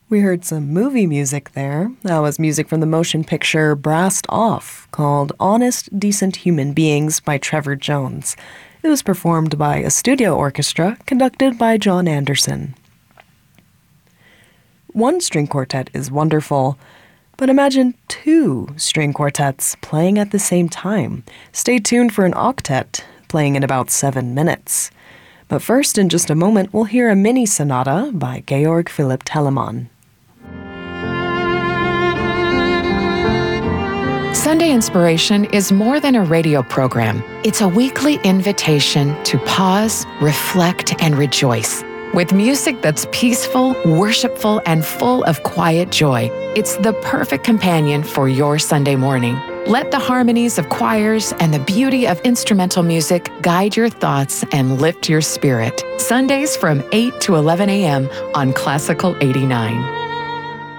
We heard some movie music there. That was music from the motion picture Brassed Off, called Honest, Decent Human Beings by Trevor Jones. It was performed by a studio orchestra conducted by John Anderson. One string quartet is wonderful, but imagine two string quartets playing at the same time. Stay tuned for an octet playing in about 7 minutes. But first, in just a moment, we'll hear a mini sonata by Georg Philipp Telemann. Sunday Inspiration is more than a radio program. It's a weekly invitation to pause, reflect, and rejoice. With music that's peaceful, worshipful, and full of quiet joy, it's the perfect companion for your Sunday morning. Let the harmonies of choirs and the beauty of instrumental music guide your thoughts and lift your spirit. Sundays from 8 to 11 a.m. on Classical 89.